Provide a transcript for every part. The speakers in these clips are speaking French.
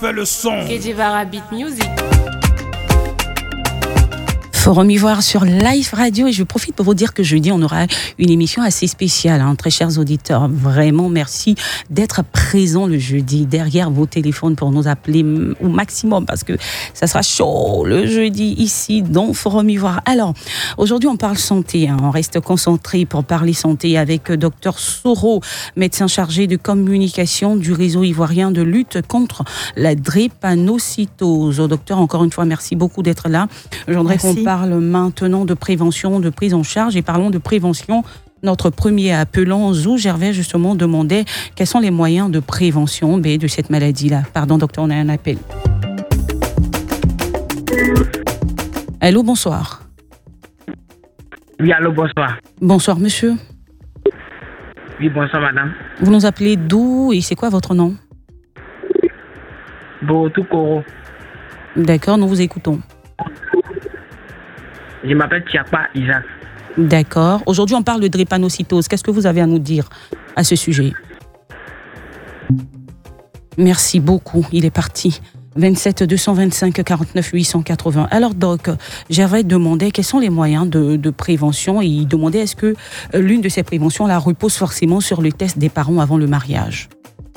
fait le son. Kedjivara Beat Music. Forum Ivoire sur Live Radio et je profite pour vous dire que jeudi on aura une émission assez spéciale, très chers auditeurs. Vraiment merci d'être présents le jeudi derrière vos téléphones pour nous appeler au maximum parce que ça sera chaud le jeudi ici dans Forum Ivoire. Alors aujourd'hui on parle santé, on reste concentré pour parler santé avec Dr Soro, médecin chargé de communication du réseau ivoirien de lutte contre la drépanocytose. Docteur, encore une fois merci beaucoup d'être là. Je voudrais qu'on parle maintenant de prévention, de prise en charge et parlons de prévention. Notre premier appelant, Zou Gervais, justement, demandait quels sont les moyens de prévention de cette maladie-là. Pardon, docteur, on a un appel. Allô, bonsoir. Oui, allô, bonsoir. Bonsoir, monsieur. Oui, bonsoir, madame. Vous nous appelez d'où et c'est quoi votre nom? Borotou Koro. D'accord, nous vous écoutons. Je m'appelle Tiapa Isaac. D'accord. Aujourd'hui, on parle de drépanocytose. Qu'est-ce que vous avez à nous dire à ce sujet? Merci beaucoup. Il est parti. 27 225 49 880. Alors, Doc, j'avais demandé quels sont les moyens de prévention et il demandait est-ce que l'une de ces préventions-là repose forcément sur le test des parents avant le mariage?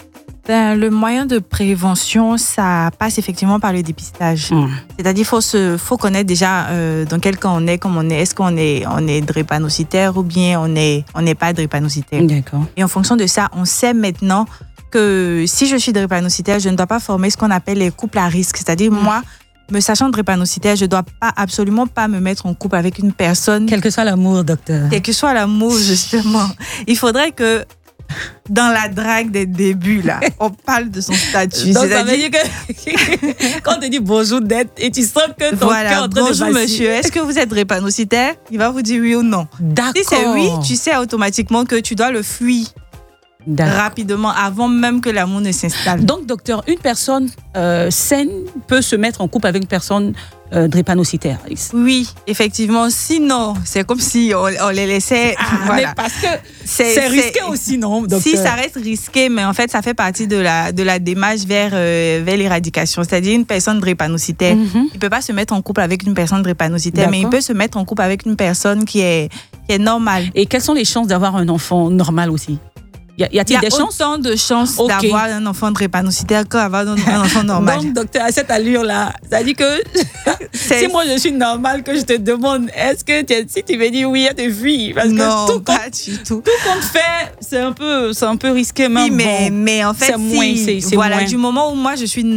Le moyen de prévention, ça passe effectivement par le dépistage. C'est-à-dire faut connaître déjà dans quel cas on est, comme on est. Est-ce qu'on est drépanocytaire ou bien on n'est pas drépanocytaire. D'accord. Et en fonction de ça, on sait maintenant que si je suis drépanocytaire, je ne dois pas former ce qu'on appelle les couples à risque. C'est-à-dire moi, me sachant drépanocytaire, je ne dois absolument pas me mettre en couple avec une personne. Quel que soit l'amour, docteur. Quel que soit l'amour, justement. Il faudrait que dans la drague des débuts, là, on parle de son statut. Donc, ça veut dire que quand on te dit bonjour d'être et tu sens que ton cœur est en train de bonjour monsieur, est-ce que vous êtes drépanocytaire? Il va vous dire oui ou non. D'accord. Si c'est oui, tu sais automatiquement que tu dois le fuir rapidement avant même que l'amour ne s'installe. Donc, docteur, une personne saine peut se mettre en couple avec une personne drépanocytaire. Oui, effectivement. Sinon, c'est comme si on les laissait. Mais parce que c'est risqué aussi, non, docteur? Si, ça reste risqué, mais en fait, ça fait partie de la démarche vers l'éradication. C'est-à-dire une personne drépanocytaire. Il ne peut pas se mettre en couple avec une personne drépanocytaire, mais il peut se mettre en couple avec une personne qui est normale. Et quelles sont les chances d'avoir un enfant normal aussi? Y a-t-il des chances? Autant de chances d'avoir un enfant drépanocytaire qu'avoir un enfant normal. Donc, docteur, à cette allure-là, ça dit que si moi je suis normale, que je te demande, est-ce que si tu me dis oui, il y a des filles? Parce non, que tout pas du tout. Tout compte fait, c'est un peu risqué. Même oui, mais en fait, c'est voilà, moins. du moment où moi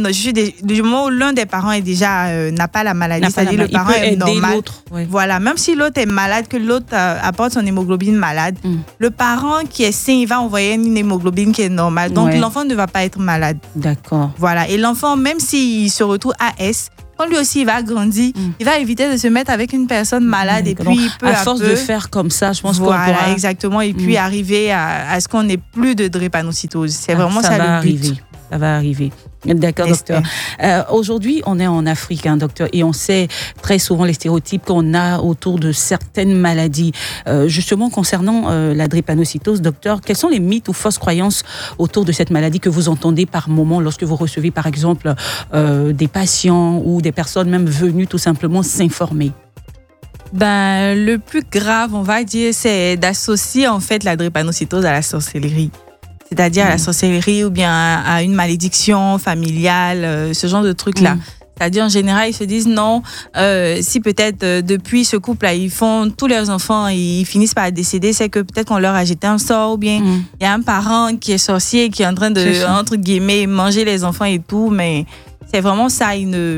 du moment où l'un des parents est déjà n'a pas la maladie, c'est-à-dire le parent est normal. Ouais. Voilà, même si l'autre est malade, que l'autre apporte son hémoglobine malade, le parent qui est sain, il va envoyer une hémoglobine qui est normale. Donc, l'enfant ne va pas être malade. D'accord. Voilà. Et l'enfant, même s'il se retrouve AS, quand lui aussi il va grandir, il va éviter de se mettre avec une personne malade. Et puis, donc, à force de faire comme ça, je pense qu'on pourra... Voilà, exactement. Et puis, arriver à ce qu'on n'ait plus de drépanocytose. C'est vraiment ça le but. Ça va arriver. D'accord, docteur. Aujourd'hui, on est en Afrique, docteur, et on sait très souvent les stéréotypes qu'on a autour de certaines maladies. Justement, concernant la drépanocytose, docteur, quels sont les mythes ou fausses croyances autour de cette maladie que vous entendez par moment lorsque vous recevez, par exemple, des patients ou des personnes même venues tout simplement s'informer? Le plus grave, on va dire, c'est d'associer en fait la drépanocytose à la sorcellerie. C'est-à-dire à la sorcellerie ou bien à une malédiction familiale, ce genre de trucs-là. C'est-à-dire, en général, ils se disent non, si peut-être depuis ce couple-là, tous leurs enfants, ils finissent par décéder, c'est que peut-être qu'on leur a jeté un sort ou bien il y a un parent qui est sorcier, qui est en train de, entre guillemets, manger les enfants et tout, mais c'est vraiment ça,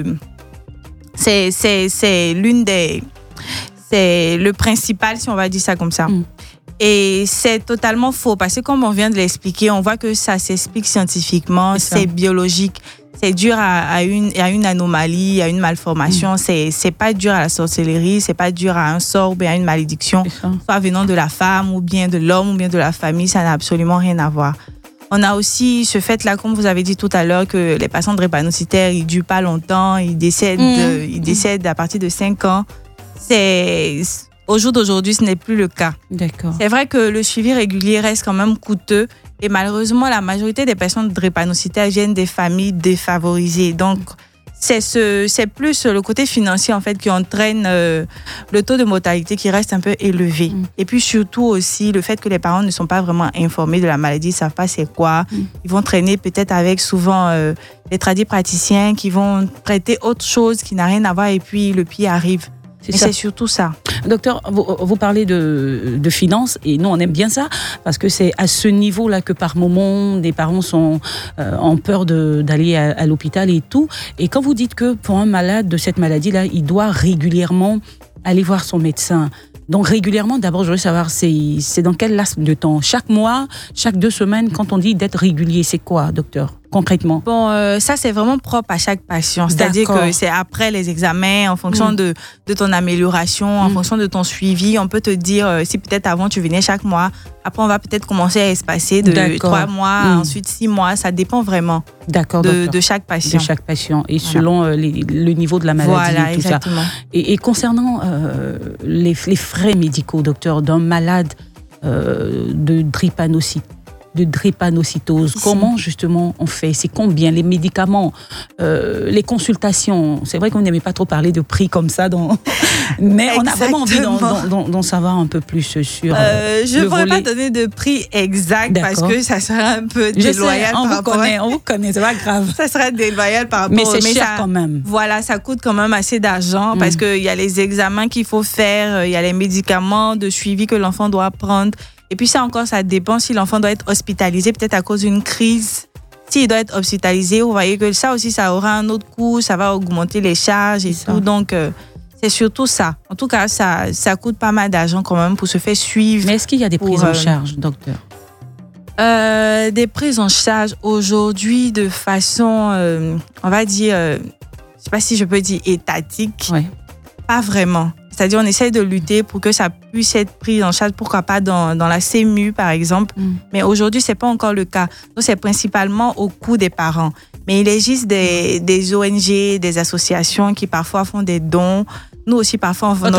c'est l'une des... C'est le principal, si on va dire ça comme ça. Et c'est totalement faux parce que comme on vient de l'expliquer, on voit que ça s'explique scientifiquement, c'est biologique, c'est dû à une anomalie, à une malformation, c'est pas dû à la sorcellerie, c'est pas dû à un sort ou bien à une malédiction, soit venant de la femme ou bien de l'homme ou bien de la famille, ça n'a absolument rien à voir. On a aussi ce fait-là, comme vous avez dit tout à l'heure, que les patients drépanocytaires, ils ne durent pas longtemps, ils décèdent à partir de 5 ans. Au jour d'aujourd'hui, ce n'est plus le cas. D'accord. C'est vrai que le suivi régulier reste quand même coûteux et malheureusement, la majorité des personnes drépanocytaires viennent des familles défavorisées. Donc, c'est plus le côté financier en fait qui entraîne le taux de mortalité qui reste un peu élevé. Et puis surtout aussi le fait que les parents ne sont pas vraiment informés de la maladie, ne savent pas c'est quoi. Ils vont traîner peut-être avec souvent les tradipraticiens qui vont traiter autre chose qui n'a rien à voir et puis le pire arrive. C'est surtout ça. Docteur, vous parlez de finances et nous on aime bien ça parce que c'est à ce niveau-là que par moment des parents ont peur d'aller à l'hôpital et tout. Et quand vous dites que pour un malade de cette maladie-là, il doit régulièrement aller voir son médecin. Donc régulièrement, d'abord je veux savoir c'est dans quel laps de temps? Chaque mois, chaque 2 semaines, quand on dit d'être régulier, c'est quoi, docteur? Concrètement? Bon, ça, c'est vraiment propre à chaque patient. C'est-à-dire que c'est après les examens, en fonction de ton amélioration, en fonction de ton suivi. On peut te dire, si peut-être avant, tu venais chaque mois, après, on va peut-être commencer à espacer de 3 mois, ensuite 6 mois. Ça dépend vraiment de chaque patient. De chaque patient et selon le niveau de la maladie. Voilà, et tout exactement. Ça. Et concernant les frais médicaux, docteur, d'un malade de drépanocytose. Comment justement on fait? C'est combien les médicaments, les consultations? C'est vrai qu'on n'aimait pas trop parler de prix comme ça, mais on a vraiment envie d'en savoir un peu plus sur je ne pourrais pas donner de prix exact parce que ça serait un peu déloyal. On vous connaît, c'est pas grave. Ça serait déloyal par rapport mais c'est cher quand même. Voilà, ça coûte quand même assez d'argent parce qu'il y a les examens qu'il faut faire, il y a les médicaments de suivi que l'enfant doit prendre. Et puis ça encore, ça dépend si l'enfant doit être hospitalisé, peut-être à cause d'une crise. S'il doit être hospitalisé, vous voyez que ça aussi, ça aura un autre coût, ça va augmenter les charges et tout. Donc, c'est surtout ça. En tout cas, ça coûte pas mal d'argent quand même pour se faire suivre. Mais est-ce qu'il y a des prises en charge, docteur? Des prises en charge aujourd'hui de façon, on va dire, je ne sais pas si je peux dire étatique. Ouais. Pas vraiment. C'est-à-dire, on essaye de lutter pour que ça puisse être pris en charge, pourquoi pas dans la CMU, par exemple. Mais aujourd'hui, ce n'est pas encore le cas. Donc, c'est principalement au coût des parents. Mais il existe des ONG, des associations qui parfois font des dons. Nous aussi, parfois, on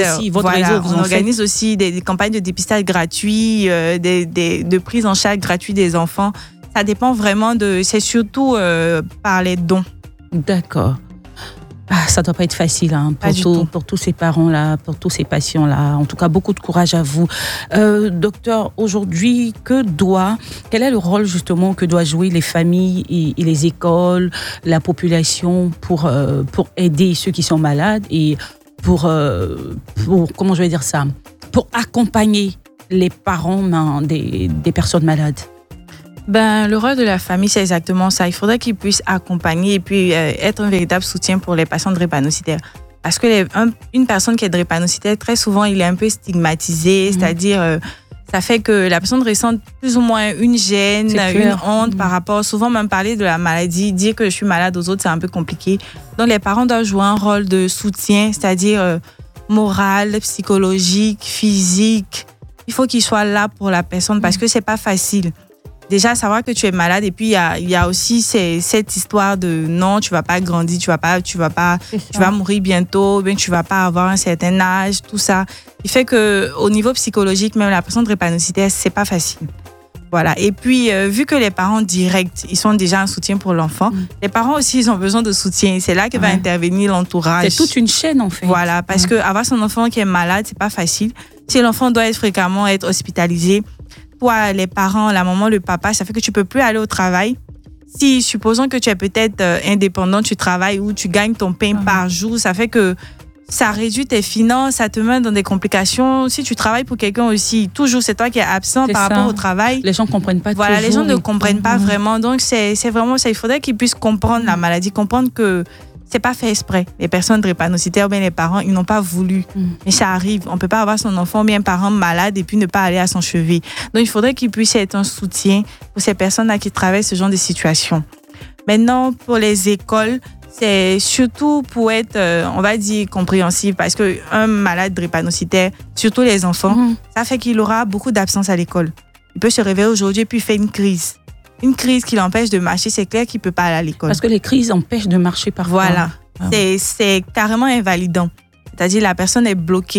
organise aussi des campagnes de dépistage gratuits, de prise en charge gratuite des enfants. Ça dépend vraiment c'est surtout par les dons. D'accord. Ça ne doit pas être facile pour tous ces parents-là, pour tous ces patients-là. En tout cas, beaucoup de courage à vous. Docteur, aujourd'hui, quel est le rôle justement que doivent jouer les familles et les écoles, la population pour aider ceux qui sont malades et pour comment je vais dire ça, pour accompagner les parents des personnes malades? Le rôle de la famille, c'est exactement ça. Il faudrait qu'ils puissent accompagner et puis être un véritable soutien pour les patients drépanocytaires. Parce que une personne qui est drépanocytaire, très souvent, il est un peu stigmatisé, c'est-à-dire, ça fait que la personne ressent plus ou moins une gêne, une honte par rapport, souvent même parler de la maladie, dire que je suis malade aux autres, c'est un peu compliqué. Donc, les parents doivent jouer un rôle de soutien, c'est-à-dire moral, psychologique, physique. Il faut qu'ils soient là pour la personne parce que c'est pas facile. Déjà, savoir que tu es malade et puis il y a aussi cette histoire de non, tu vas pas grandir, tu vas mourir bientôt, bien tu vas pas avoir un certain âge, tout ça. Il fait que au niveau psychologique, même la personne drépanocytaire, c'est pas facile. Voilà. Et puis, vu que les parents directs, ils sont déjà un soutien pour l'enfant, les parents aussi, ils ont besoin de soutien. C'est là que va intervenir l'entourage. C'est toute une chaîne, en fait. Voilà. Parce que avoir son enfant qui est malade, c'est pas facile. Si l'enfant doit fréquemment être hospitalisé, toi, les parents, la maman, le papa, ça fait que tu peux plus aller au travail. Si, supposons que tu es peut-être indépendant, tu travailles ou tu gagnes ton pain par jour, ça fait que ça réduit tes finances, ça te met dans des complications. Si tu travailles pour quelqu'un aussi, toujours c'est toi qui es absent par rapport au travail. Les gens ne comprennent pas toujours. Voilà, les gens ne comprennent pas vraiment. Donc, c'est vraiment ça. Il faudrait qu'ils puissent comprendre la maladie, comprendre que c'est pas fait exprès. Les personnes drépanocytaires, bien les parents, ils n'ont pas voulu. Mais ça arrive. On peut pas avoir son enfant, bien un parent malade et puis ne pas aller à son chevet. Donc, il faudrait qu'il puisse être un soutien pour ces personnes-là qui traversent ce genre de situation. Maintenant, pour les écoles, c'est surtout pour être, on va dire, compréhensif parce qu'un malade drépanocytaire, surtout les enfants, ça fait qu'il aura beaucoup d'absence à l'école. Il peut se réveiller aujourd'hui et puis faire une crise. Une crise qui l'empêche de marcher, c'est clair qu'il ne peut pas aller à l'école. Parce que les crises empêchent de marcher parfois. Voilà. C'est carrément invalidant. C'est-à-dire la personne est bloquée.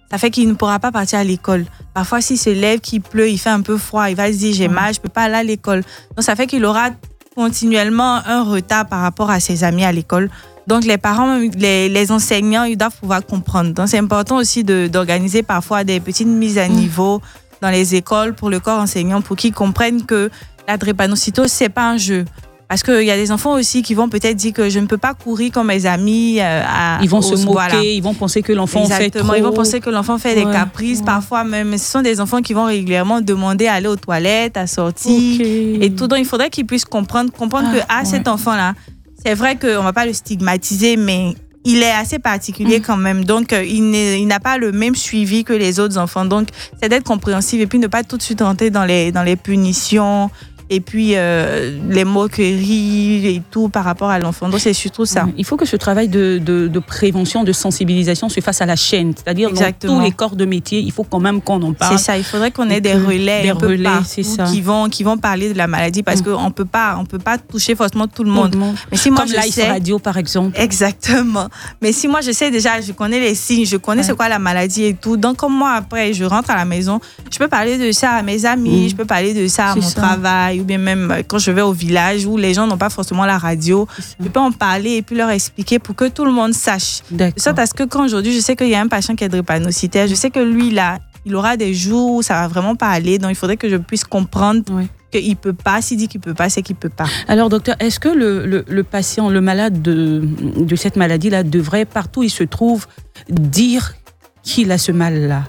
ça fait qu'il ne pourra pas partir à l'école. Parfois, s'il se lève, qu'il pleut, il fait un peu froid, il va se dire j'ai mal, je peux pas aller à l'école. Donc, ça fait qu'il aura continuellement un retard par rapport à ses amis à l'école. Donc, les parents, les enseignants, ils doivent pouvoir comprendre. Donc, c'est important aussi d'organiser parfois des petites mises à niveau dans les écoles pour le corps enseignant pour qu'ils comprennent que la drépanocytose, c'est pas un jeu. Parce qu'il y a des enfants aussi qui vont peut-être dire que je ne peux pas courir comme mes amis. Ils vont se moquer, ils vont penser que l'enfant fait trop. Ils vont penser que l'enfant fait des caprices. Parfois même, ce sont des enfants qui vont régulièrement demander à aller aux toilettes, à sortir. Et tout. Donc, il faudrait qu'ils puissent comprendre que cet enfant-là, c'est vrai qu'on ne va pas le stigmatiser, mais il est assez particulier quand même. Donc, il n'a pas le même suivi que les autres enfants. Donc, c'est d'être compréhensif et puis ne pas tout de suite rentrer dans les punitions. Et puis, les moqueries et tout par rapport à l'enfant. Donc, c'est surtout ça. Il faut que ce travail de prévention, de sensibilisation se fasse à la chaîne. C'est-à-dire dans tous les corps de métier, il faut quand même qu'on en parle. C'est ça, il faudrait qu'on ait des relais c'est ça. qui vont parler de la maladie parce qu'on peut pas toucher forcément tout le monde. Mais si moi, comme Life Radio, par exemple. Exactement. Mais si moi, je sais déjà, je connais les signes, je connais c'est quoi la maladie et tout. Donc, comme moi, après, je rentre à la maison, je peux parler de ça à mes amis, je peux parler de ça à mon travail, ou bien même quand je vais au village où les gens n'ont pas forcément la radio, je peux en parler et puis leur expliquer pour que tout le monde sache. De sorte à ce que quand aujourd'hui, je sais qu'il y a un patient qui est drépanocytaire, je sais que lui, là, il aura des jours où ça va vraiment pas aller, donc il faudrait que je puisse comprendre qu'il peut pas. S'il dit qu'il peut pas, c'est qu'il peut pas. Alors, docteur, est-ce que le patient, le malade de cette maladie-là devrait, partout où il se trouve, dire qu'il a ce mal-là?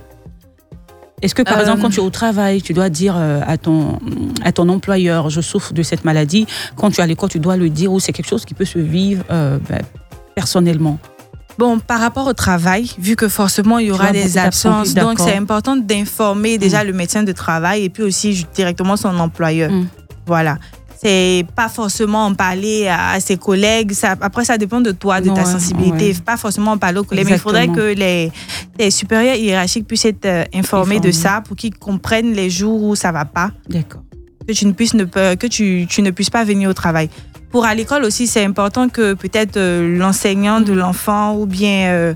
Est-ce que, par exemple, quand tu es au travail, tu dois dire à ton employeur, je souffre de cette maladie. Quand tu es à l'école, tu dois le dire, ou c'est quelque chose qui peut se vivre personnellement? Bon, par rapport au travail, vu que forcément, il y aura des absences, donc c'est important d'informer déjà le médecin de travail et puis aussi directement son employeur. Voilà. C'est pas forcément en parler à ses collègues. Après, ça dépend de toi, de ta sensibilité. Pas forcément en parler aux collègues. Exactement. Mais il faudrait que les supérieurs hiérarchiques puissent être informés de ça pour qu'ils comprennent les jours où ça va pas. D'accord. Que tu ne puisses pas venir au travail. Pour à l'école aussi, c'est important que peut-être l'enseignant de l'enfant ou bien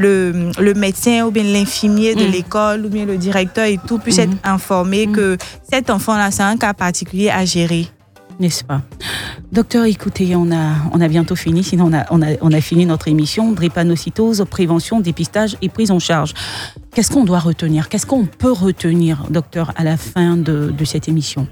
le médecin ou bien l'infirmier de l'école ou bien le directeur et tout puisse être informé que cet enfant-là, c'est un cas particulier à gérer. N'est-ce pas? Docteur, écoutez, on a bientôt fini, sinon on a fini notre émission. Drépanocytose, prévention, dépistage et prise en charge. Qu'est-ce qu'on doit retenir? Qu'est-ce qu'on peut retenir, docteur, à la fin de cette émission?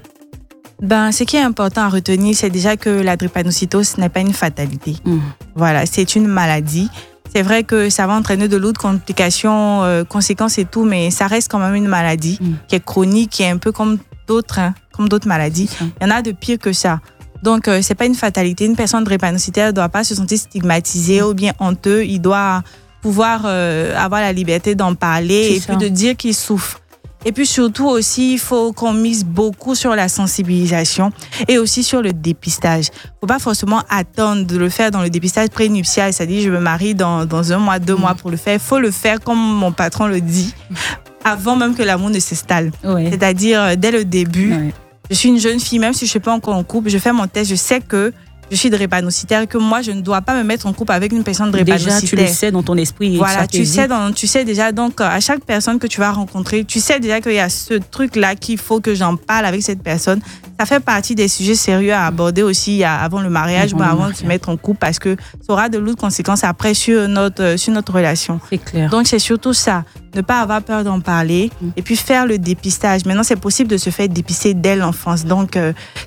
Ce qui est important à retenir, c'est déjà que la drépanocytose n'est pas une fatalité. Voilà, c'est une maladie. C'est vrai que ça va entraîner de lourdes complications, conséquences et tout, mais ça reste quand même une maladie qui est chronique, qui est un peu comme d'autres maladies. Il y en a de pire que ça. Donc, c'est pas une fatalité. Une personne drépanocytaire ne doit pas se sentir stigmatisée ou bien honteux. Il doit pouvoir avoir la liberté d'en parler puis de dire qu'il souffre. Et puis surtout aussi, il faut qu'on mise beaucoup sur la sensibilisation et aussi sur le dépistage. Il ne faut pas forcément attendre de le faire dans le dépistage prénuptial, c'est-à-dire je me marie dans 1 mois, 2 mois pour le faire. Il faut le faire comme mon patron le dit, avant même que l'amour ne s'installe. C'est-à-dire dès le début, je suis une jeune fille, même si je ne suis pas encore en couple, je fais mon test, je sais que je suis drépanocytaire, que moi, je ne dois pas me mettre en couple avec une personne drépanocytaire. Déjà, tu le sais dans ton esprit. Voilà, tu sais déjà. Donc, à chaque personne que tu vas rencontrer, tu sais déjà qu'il y a ce truc-là qu'il faut que j'en parle avec cette personne. Ça fait partie des sujets sérieux à aborder aussi avant le mariage ou avant de se mettre en couple parce que ça aura de lourdes conséquences après sur notre relation. C'est clair. Donc, c'est surtout ça. Ne pas avoir peur d'en parler et puis faire le dépistage. Maintenant, c'est possible de se faire dépister dès l'enfance. Donc,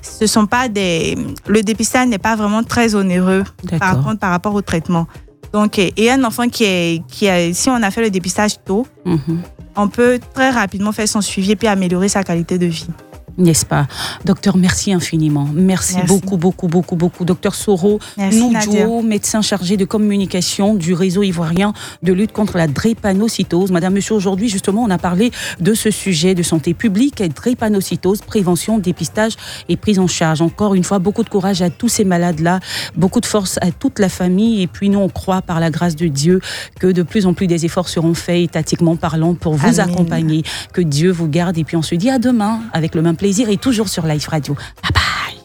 le dépistage n'est pas vraiment très onéreux par rapport au traitement. Donc, et un enfant si on a fait le dépistage tôt, on peut très rapidement faire son suivi et puis améliorer sa qualité de vie. N'est-ce pas? Docteur, merci infiniment. Merci beaucoup. Docteur Soro Noudjou, médecin chargé de communication du réseau ivoirien de lutte contre la drépanocytose. Madame, monsieur, aujourd'hui, justement, on a parlé de ce sujet de santé publique, drépanocytose, prévention, dépistage et prise en charge. Encore une fois, beaucoup de courage à tous ces malades-là, beaucoup de force à toute la famille. Et puis, nous, on croit, par la grâce de Dieu, que de plus en plus des efforts seront faits, étatiquement parlant, pour vous accompagner. Que Dieu vous garde. Et puis, on se dit à demain avec le même plaisir et toujours sur Life Radio. Bye bye.